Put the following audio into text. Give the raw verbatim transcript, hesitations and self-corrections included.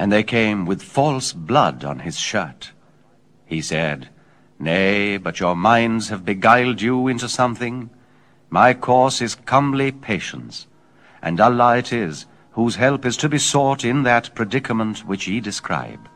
and they came with false blood on his shirt. He said, Nay, but your minds have beguiled you into something. My course is comely patience, and Allah it is, whose help is to be sought in that predicament which ye describe.